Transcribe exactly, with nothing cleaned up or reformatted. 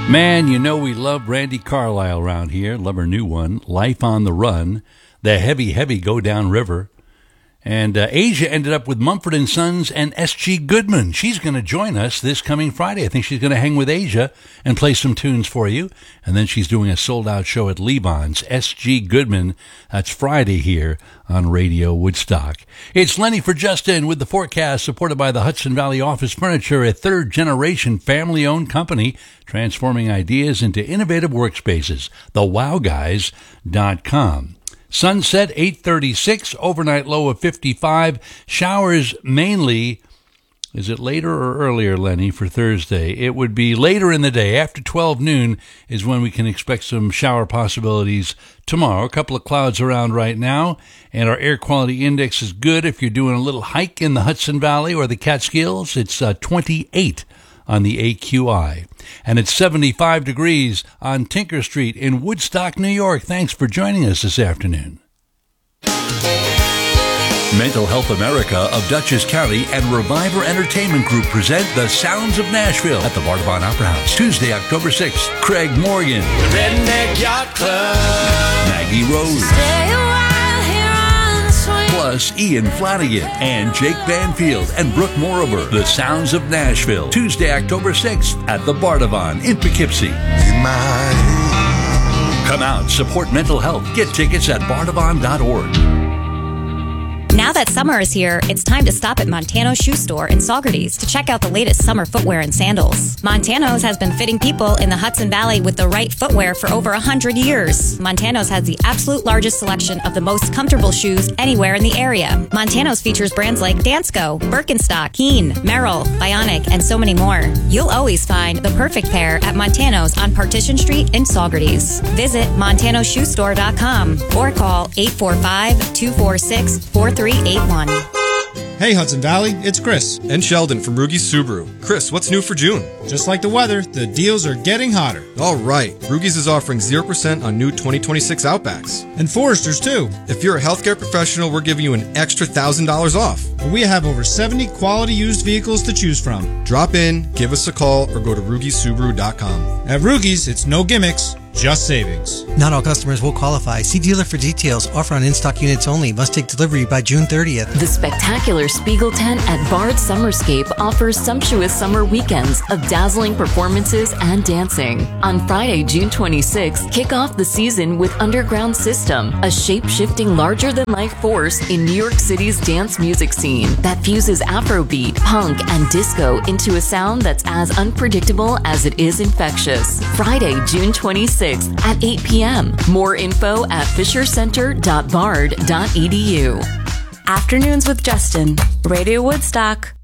Man, you know we love Randy Carlisle around here. Love her new one, Life on the Run, the heavy, heavy go down river. And uh, Asia ended up with Mumford and Sons and S G Goodman. She's going to join us this coming Friday. I think she's going to hang with Asia and play some tunes for you. And then she's doing a sold-out show at Levon's. S G Goodman, that's Friday here on Radio Woodstock. It's Lenny for Justin with the forecast, supported by the Hudson Valley Office Furniture, a third-generation family-owned company transforming ideas into innovative workspaces. the wow guys dot com. Sunset eight thirty-six, overnight low of fifty-five. Showers mainly, is it later or earlier, Lenny, for Thursday? It would be later in the day. After twelve noon is when we can expect some shower possibilities tomorrow. A couple of clouds around right now, and our air quality index is good. If you're doing a little hike in the Hudson Valley or the Catskills, it's uh, twenty-eight on the A Q I. And it's seventy-five degrees on Tinker Street in Woodstock, New York. Thanks for joining us this afternoon. Mental Health America of Dutchess County and Reviver Entertainment Group present The Sounds of Nashville at the Bardavon Opera House, Tuesday, October sixth. Craig Morgan, the Redneck Yacht Club, Maggie Rose, Stay a while here on the swing. plus Ian Flanagan and Jake Banfield and Brooke Morover. The Sounds of Nashville, Tuesday, October sixth at the Bardavon in Poughkeepsie. Come out, support mental health. Get tickets at bardavon dot org. Now that summer is here, it's time to stop at Montano's Shoe Store in Saugerties to check out the latest summer footwear and sandals. Montano's has been fitting people in the Hudson Valley with the right footwear for over one hundred years. Montano's has the absolute largest selection of the most comfortable shoes anywhere in the area. Montano's features brands like Dansko, Birkenstock, Keen, Merrell, Bionic, and so many more. You'll always find the perfect pair at Montano's on Partition Street in Saugerties. Visit montano shoe store dot com or call eight four five, two four six, four three eight one. Hey Hudson Valley, it's Chris. And Sheldon from Rugy's Subaru. Chris, what's new for June? Just like the weather, the deals are getting hotter. All right, Rugy's is offering zero percent on new twenty twenty-six Outbacks. And Foresters too. If you're a healthcare professional, we're giving you an extra one thousand dollars off. We have over seventy quality used vehicles to choose from. Drop in, give us a call, or go to rugy subaru dot com. At Rugy's, it's no gimmicks, just savings. Not all customers will qualify. See dealer for details. Offer on in-stock units only. Must take delivery by June thirtieth. The spectacular Spiegel tent at Bard Summerscape offers sumptuous summer weekends of dazzling performances and dancing. On Friday, June twenty-sixth, kick off the season with Underground System, a shape-shifting larger-than-life force in New York City's dance music scene that fuses Afrobeat, punk, and disco into a sound that's as unpredictable as it is infectious. Friday, June twenty-sixth at eight p.m. More info at fisher center dot bard dot e d u. Afternoons with Justin, Radio Woodstock.